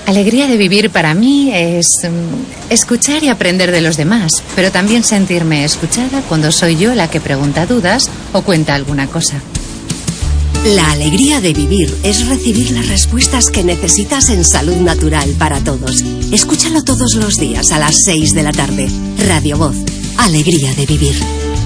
Alegría de vivir para mí es escuchar y aprender de los demás, pero también sentirme escuchada cuando soy yo la que pregunta dudas o cuenta alguna cosa. La alegría de vivir es recibir las respuestas que necesitas en Salud Natural para Todos. Escúchalo todos los días a las 6 de la tarde. Radio Voz. Alegría de vivir.